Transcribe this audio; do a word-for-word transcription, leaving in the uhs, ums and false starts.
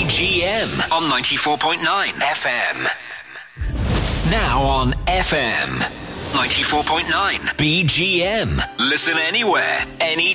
G M on ninety-four point nine F M. Now on F M. ninety-four point nine B G M. Listen anywhere, anytime.